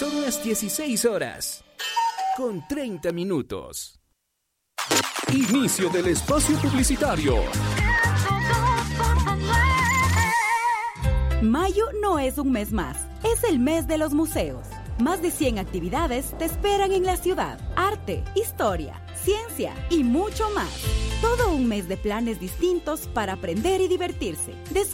Son las 16 horas, con 30 minutos. Inicio del espacio publicitario. Mayo no es un mes más, es el mes de los museos. Más de 100 actividades te esperan en la ciudad. Arte, historia, ciencia y mucho más. Todo un mes de planes distintos para aprender y divertirse.